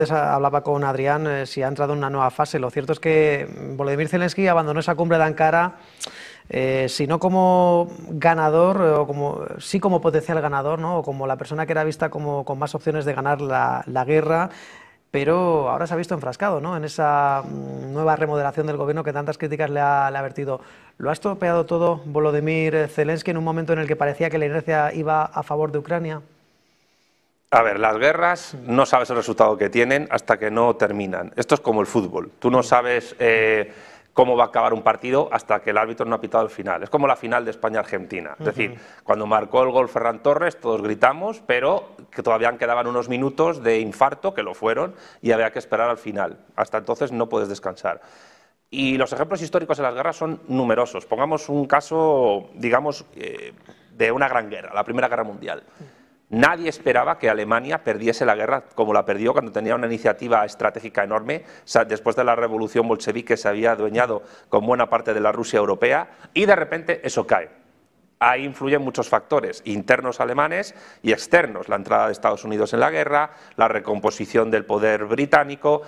Hablaba con Adrián si ha entrado en una nueva fase. Lo cierto es que Volodymyr Zelensky abandonó esa cumbre de Ankara, si no como ganador, o sí como potencial ganador, ¿no? O como la persona que era vista como con más opciones de ganar la guerra, pero ahora se ha visto enfrascado, ¿no?, en esa nueva remodelación del gobierno que tantas críticas le ha vertido. ¿Lo ha estropeado todo Volodymyr Zelensky en un momento en el que parecía que la inercia iba a favor de Ucrania? A ver, las guerras no sabes el resultado que tienen hasta que no terminan. Esto es como el fútbol. Tú no sabes cómo va a acabar un partido hasta que el árbitro no ha pitado el final. Es como la final de España-Argentina. Es decir, cuando marcó el gol Ferran Torres, todos gritamos, pero que todavía quedaban unos minutos de infarto, que lo fueron, y había que esperar al final. Hasta entonces no puedes descansar. Y los ejemplos históricos de las guerras son numerosos. Pongamos un caso, digamos, de una gran guerra, la Primera Guerra Mundial. Nadie esperaba que Alemania perdiese la guerra como la perdió cuando tenía una iniciativa estratégica enorme, después de la revolución bolchevique se había adueñado con buena parte de la Rusia europea y de repente eso cae. Ahí influyen muchos factores, internos alemanes y externos, la entrada de Estados Unidos en la guerra, la recomposición del poder británico,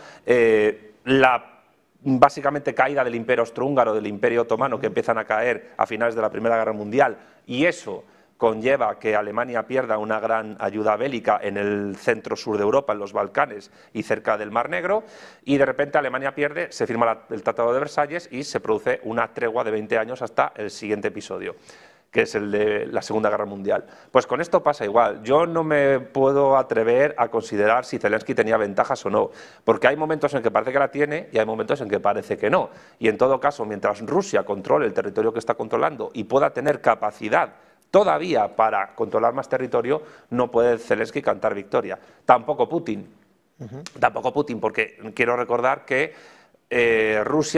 la básicamente caída del Imperio Austrohúngaro, del Imperio Otomano, que empiezan a caer a finales de la Primera Guerra Mundial, y eso conlleva que Alemania pierda una gran ayuda bélica en el centro-sur de Europa, en los Balcanes y cerca del Mar Negro, y de repente Alemania pierde, se firma el Tratado de Versalles y se produce una tregua de 20 años hasta el siguiente episodio, que es el de la Segunda Guerra Mundial. Pues con esto pasa igual. Yo no me puedo atrever a considerar si Zelensky tenía ventajas o no, porque hay momentos en que parece que la tiene y hay momentos en que parece que no. Y en todo caso, mientras Rusia controle el territorio que está controlando y pueda tener capacidad todavía para controlar más territorio, no puede Zelensky cantar victoria. Tampoco Putin. Tampoco Putin, porque quiero recordar que Rusia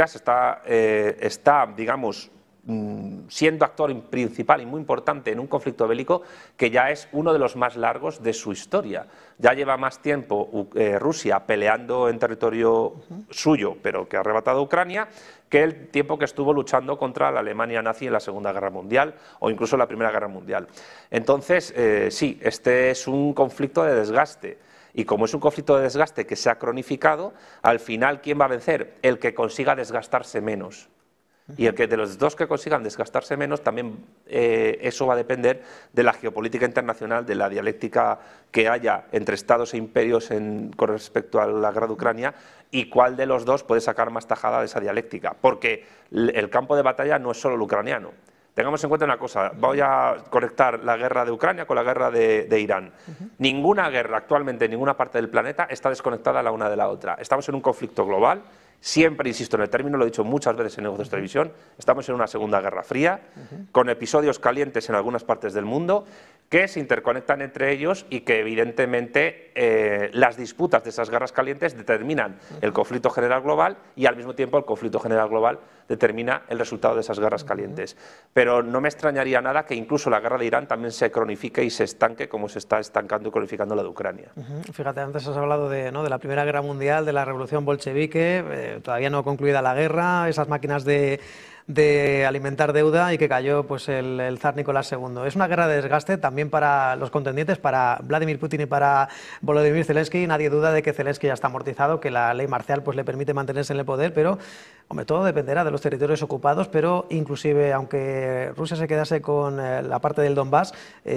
está, digamos, siendo actor principal y muy importante en un conflicto bélico que ya es uno de los más largos de su historia. Ya lleva más tiempo Rusia peleando en territorio suyo, pero que ha arrebatado a Ucrania, que el tiempo que estuvo luchando contra la Alemania nazi en la Segunda Guerra Mundial o incluso en la Primera Guerra Mundial. Entonces, sí, este es un conflicto de desgaste. Y como es un conflicto de desgaste que se ha cronificado, al final, ¿quién va a vencer? El que consiga desgastarse menos. Y el que de los dos que consigan desgastarse menos, también eso va a depender de la geopolítica internacional, de la dialéctica que haya entre estados e imperios con respecto a la guerra de Ucrania, y cuál de los dos puede sacar más tajada de esa dialéctica. Porque el campo de batalla no es solo el ucraniano. Tengamos en cuenta una cosa, voy a conectar la guerra de Ucrania con la guerra de Irán. Ninguna guerra actualmente en ninguna parte del planeta está desconectada la una de la otra. Estamos en un conflicto global. Siempre insisto en el término, lo he dicho muchas veces en negocios de televisión, estamos en una Segunda Guerra Fría, con episodios calientes en algunas partes del mundo, que se interconectan entre ellos y que evidentemente las disputas de esas guerras calientes determinan el conflicto general global y al mismo tiempo el conflicto general global determina el resultado de esas guerras calientes. Pero no me extrañaría nada que incluso la guerra de Irán también se cronifique y se estanque como se está estancando y cronificando la de Ucrania. Fíjate, antes has hablado de la Primera Guerra Mundial, de la Revolución Bolchevique, todavía no concluida la guerra, esas máquinas de alimentar deuda y que cayó pues el zar Nicolás II. Es una guerra de desgaste también para los contendientes, para Vladimir Putin y para Volodymyr Zelensky. Nadie duda de que Zelensky ya está amortizado, que la ley marcial pues le permite mantenerse en el poder, pero hombre, todo dependerá de los territorios ocupados, pero inclusive aunque Rusia se quedase con la parte del Donbass,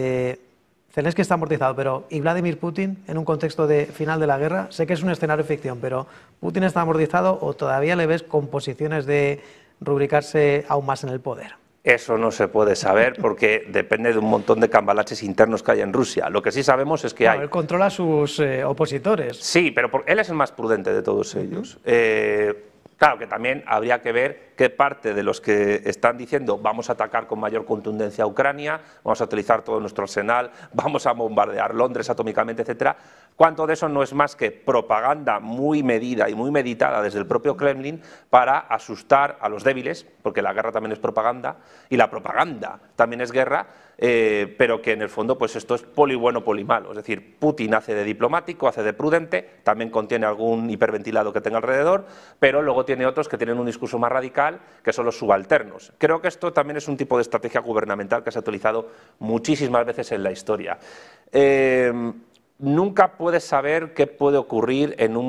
Zelensky está amortizado, pero ¿y Vladimir Putin en un contexto de final de la guerra? Sé que es un escenario de ficción, pero ¿Putin está amortizado o todavía le ves con posiciones de rubricarse aún más en el poder? Eso no se puede saber porque depende de un montón de cambalaches internos que hay en Rusia. Lo que sí sabemos es que hay... Él controla a sus opositores. Sí, pero él es el más prudente de todos ellos. Claro que también habría que ver qué parte de los que están diciendo vamos a atacar con mayor contundencia a Ucrania, vamos a utilizar todo nuestro arsenal, vamos a bombardear Londres atómicamente, etcétera, cuánto de eso no es más que propaganda muy medida y muy meditada desde el propio Kremlin para asustar a los débiles, porque la guerra también es propaganda y la propaganda también es guerra, pero que en el fondo pues esto es poli bueno, poli malo. Es decir, Putin hace de diplomático, hace de prudente, también contiene algún hiperventilado que tenga alrededor, pero luego tiene otros que tienen un discurso más radical, que son los subalternos. Creo que esto también es un tipo de estrategia gubernamental que se ha utilizado muchísimas veces en la historia. Nunca puedes saber qué puede ocurrir en un